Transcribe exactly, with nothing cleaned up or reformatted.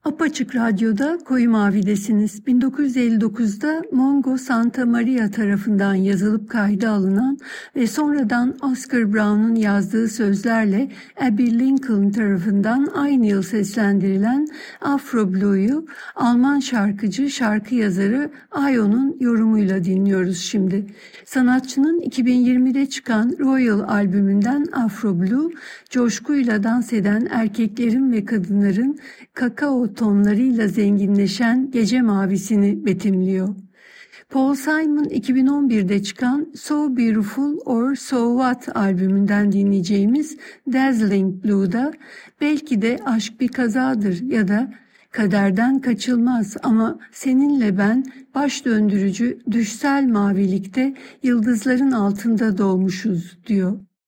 Apaçık Radyo'da Koyu Mavi'desiniz. bin dokuz yüz elli dokuzda Mongo Santa Maria tarafından yazılıp kayda alınan ve sonradan Oscar Brown'un yazdığı sözlerle Abbey Lincoln tarafından aynı yıl seslendirilen Afro Blue'yu Alman şarkıcı, şarkı yazarı Ayo'nun yorumuyla dinliyoruz şimdi. Sanatçının iki bin yirmide çıkan Royal albümünden Afro Blue, coşkuyla dans eden erkeklerin ve kadınların kakao tonlarıyla zenginleşen gece mavisini betimliyor. Paul Simon iki bin on birde çıkan So Beautiful or So What albümünden dinleyeceğimiz Dazzling Blue'da belki de aşk bir kazadır ya da kaderden kaçılmaz ama seninle ben baş döndürücü düşsel mavilikte yıldızların altında doğmuşuz diyor.